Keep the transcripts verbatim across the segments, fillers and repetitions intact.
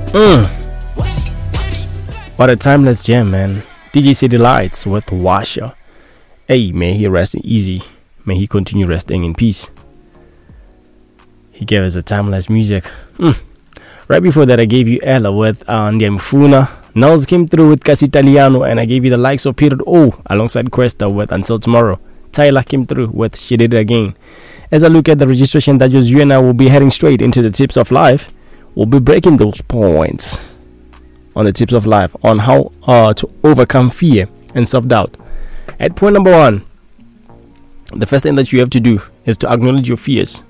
Mm. What a timeless gem, man. D J City Lights with Washer. Hey, may he rest easy. May he continue resting in peace. He gave us a timeless music. Mm. Right before that, I gave you Ella with uh, Ndiamfuna. Nels came through with Casi Italiano, and I gave you the likes of Period O alongside Questa with Until Tomorrow. Tyler came through with She Did It Again. As I look at the registration that just you and I will be heading straight into the tips of life, we'll be breaking those points on the tips of life on how uh, to overcome fear and self-doubt. At point number one, the first thing that you have to do is to acknowledge your fears.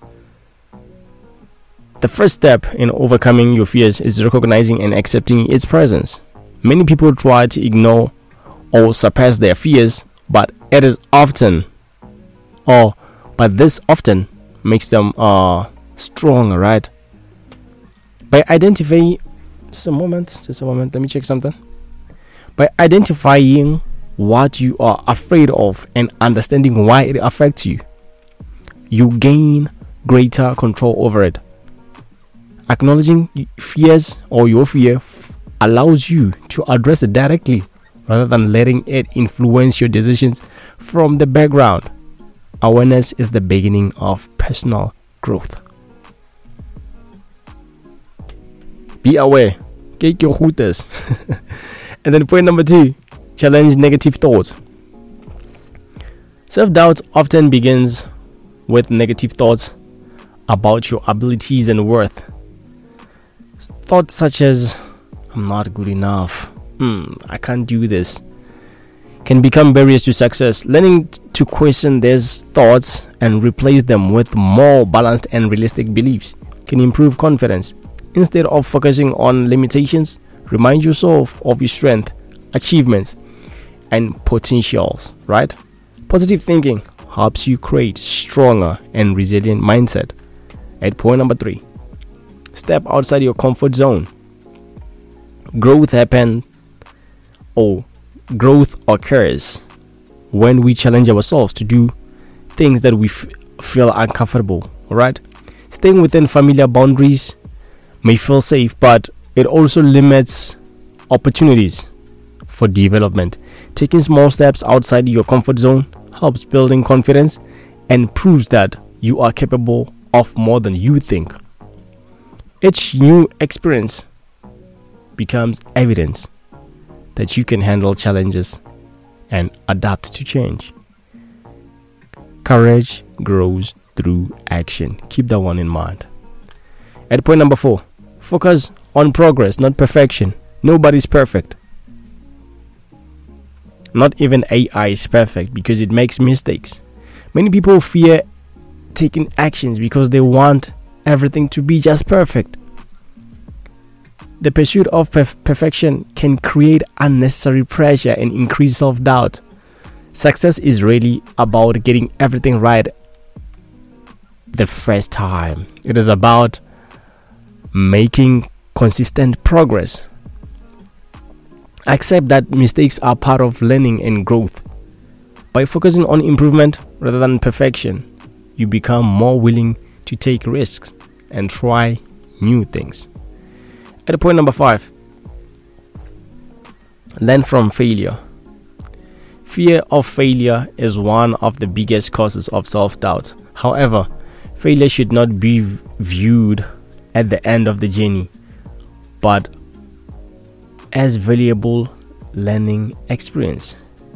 The first step in overcoming your fears is recognizing and accepting its presence. Many people try to ignore or suppress their fears, but it is often, or but this often makes them uh stronger, right? By identifying, just a moment, just a moment, let me check something. By identifying what you are afraid of and understanding why it affects you, you gain greater control over it. Acknowledging fears or your fear f- allows you to address it directly rather than letting it influence your decisions from the background. Awareness is the beginning of personal growth. Be aware. Get your hooters. And then point number two, challenge negative thoughts. Self-doubt often begins with negative thoughts about your abilities and worth. Thoughts such as, I'm not good enough, hmm, I can't do this, can become barriers to success. Learning t- to question these thoughts and replace them with more balanced and realistic beliefs can improve confidence. Instead of focusing on limitations, remind yourself of your strength, achievements, and potentials, right? Positive thinking helps you create stronger and resilient mindset. At point number three, step outside your comfort zone. Growth happens or growth occurs when we challenge ourselves to do things that we f- feel uncomfortable, alright? Staying within familiar boundaries may feel safe, but it also limits opportunities for development. Taking small steps outside your comfort zone helps building confidence and proves that you are capable of more than you think. Each new experience becomes evidence that you can handle challenges and adapt to change. Courage grows through action. Keep that one in mind. At point number four, focus on progress, not perfection. Nobody's perfect. Not even A I is perfect because it makes mistakes. Many people fear taking actions because they want everything to be just perfect. The pursuit of perf- perfection can create unnecessary pressure and increase self-doubt. Success is really about getting everything right the first time. It is about making consistent progress. Accept that mistakes are part of learning and growth. By focusing on improvement rather than perfection, you become more willing to take risks and try new things. At point number five, learn from failure. Fear of failure is one of the biggest causes of self-doubt. However, failure should not be v- viewed at the end of the journey, but as valuable learning experience.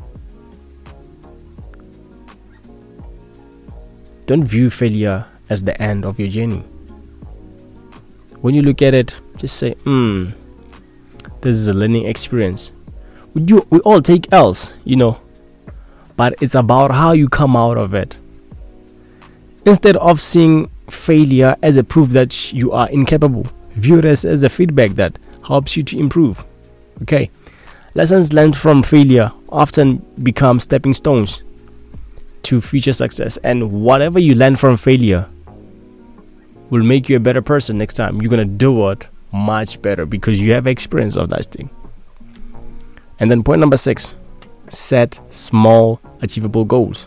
Don't view failure as the end of your journey. When you look at it, just say, hmm, this is a learning experience. We do, we all take L's, you know, but it's about how you come out of it. Instead of seeing failure as a proof that you are incapable, view it as, as a feedback that helps you to improve. Okay, lessons learned from failure often become stepping stones to future success, and whatever you learn from failure will make you a better person next time. You're gonna do it much better because you have experience of that thing. And then point number six, set small achievable goals.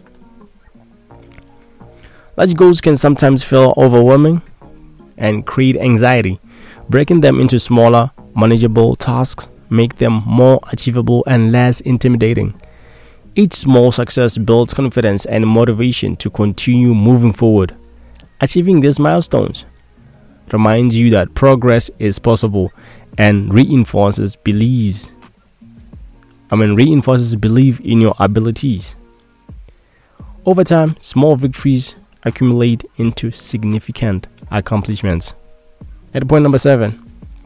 Large goals can sometimes feel overwhelming and create anxiety, Breaking them into smaller, manageable tasks make them more achievable and less intimidating. Each small success builds confidence and motivation to continue moving forward. Achieving these milestones reminds you that progress is possible and reinforces beliefs. I mean, reinforces belief in your abilities. Over time, small victories accumulate into significant accomplishments. At point number seven,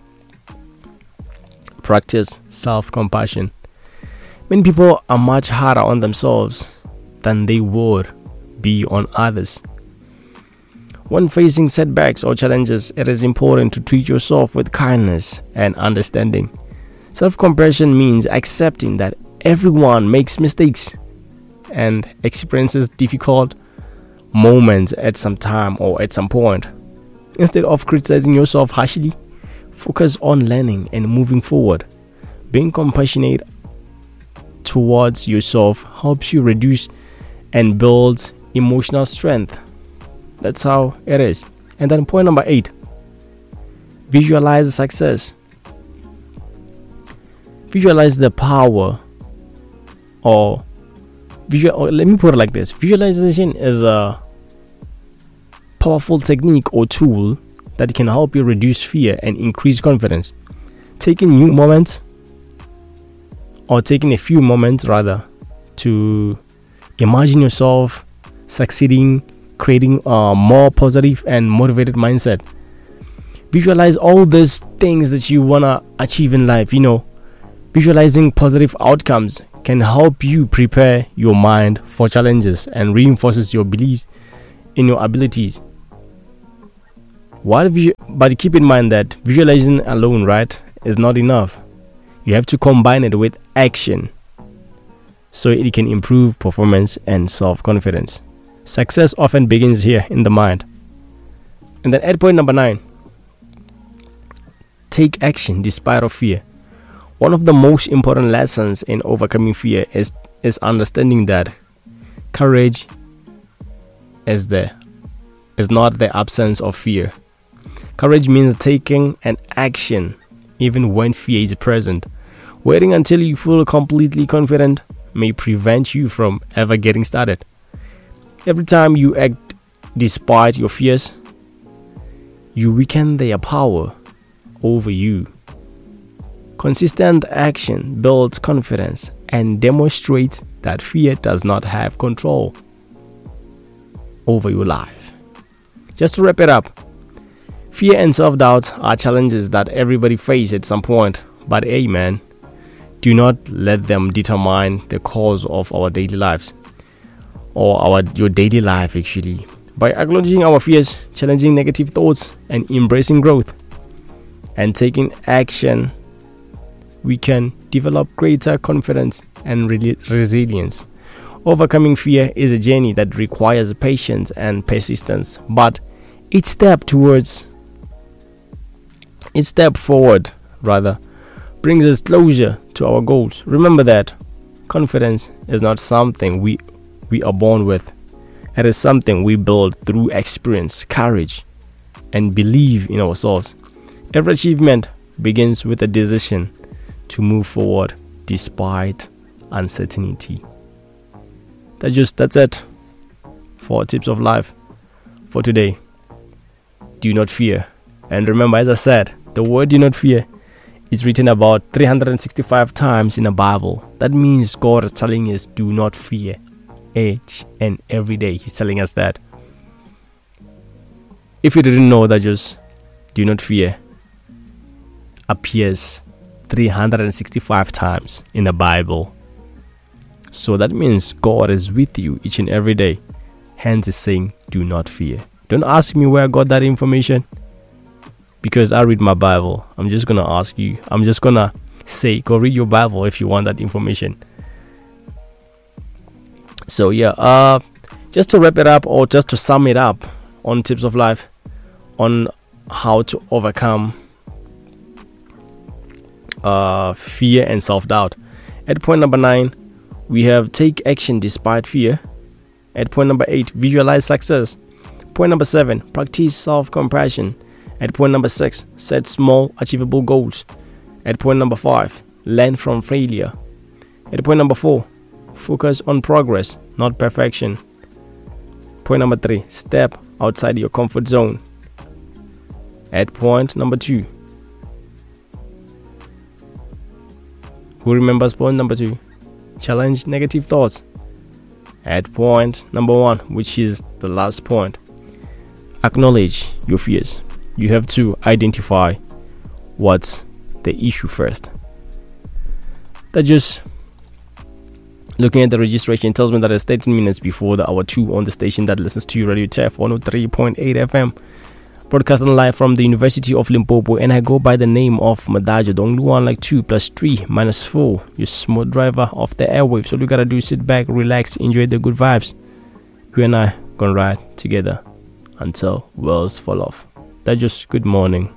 practice self-compassion. Many people are much harder on themselves than they would be on others. When facing setbacks or challenges, it is important to treat yourself with kindness and understanding. Self-compassion means accepting that everyone makes mistakes and experiences difficult moments at some time or at some point. Instead of criticizing yourself harshly, focus on learning and moving forward. Being compassionate towards yourself helps you reduce and build emotional strength. That's how it is. And then point number eight, visualize success. Visualize the power or visual or let me put it like this. Visualization is a powerful technique or tool that can help you reduce fear and increase confidence. Taking new moments or taking a few moments rather to imagine yourself succeeding, creating a more positive and motivated mindset. Visualize all these things that you want to achieve in life. You know, visualizing positive outcomes can help you prepare your mind for challenges and reinforces your belief in your abilities. While visu- but keep in mind that visualizing alone, right, is not enough. You have to combine it with action so it can improve performance and self-confidence. Success often begins here in the mind. And then at point number nine, take action despite of fear. One of the most important lessons in overcoming fear is, is understanding that courage is the is not the absence of fear. Courage means taking an action even when fear is present. Waiting until you feel completely confident may prevent you from ever getting started. Every time you act despite your fears, you weaken their power over you. Consistent action builds confidence and demonstrates that fear does not have control over your life. Just to wrap it up, fear and self-doubt are challenges that everybody faces at some point, but hey man, do not let them determine the course of our daily lives or our your daily life actually. By acknowledging our fears, challenging negative thoughts, and embracing growth and taking action, we can develop greater confidence and re- resilience. Overcoming fear is a journey that requires patience and persistence, but each step towards each step forward rather brings us closer to our goals. Remember that confidence is not something we we are born with. It is something we build through experience, courage, and belief in ourselves. Every achievement begins with a decision to move forward despite uncertainty. That's just that's it for Tips of Life for today. Do not fear. And remember, as I said, the word do not fear is written about three hundred sixty-five times in the Bible. That means God is telling us do not fear. Each and every day He's telling us that. If you didn't know that, just do not fear appears three hundred sixty-five times in the Bible. So that means God is with you each and every day. Hence He's saying do not fear. Don't ask me where I got that information, because I read my Bible. I'm just gonna ask you I'm just gonna say go read your Bible if you want that information. So yeah, uh just to wrap it up, or just to sum it up on Tips of Life on how to overcome uh fear and self-doubt. At point number nine, we have take action despite fear. At point number eight, visualize success. Point number seven, practice self-compassion. At point number six, set small, achievable goals. At point number five, learn from failure. At point number four, focus on progress, not perfection. Point number three, step outside your comfort zone. At point number two, who remembers point number two? Challenge negative thoughts. At point number one, which is the last point, acknowledge your fears. You have to identify what's the issue first. That just looking at the registration tells me that it's thirteen minutes before the hour two on the station that listens to you, Radio T F one oh three point eight F M, broadcasting live from the University of Limpopo, and I go by the name of Madajo, the only one like two plus three minus four, your smooth driver of the airwaves. So all you gotta do is sit back, relax, enjoy the good vibes. You and I gonna ride together until wheels fall off. That's just good morning.